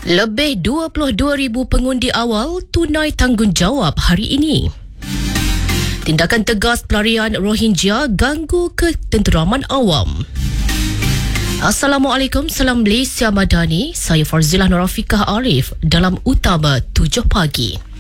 Lebih 22,000 pengundi awal tunai tanggungjawab hari ini. Tindakan tegas pelarian Rohingya ganggu ketenteraman awam. Assalamualaikum, salam Malaysia Madani. Saya Farzilah Nurafiqah Arif dalam Utama 7 Pagi.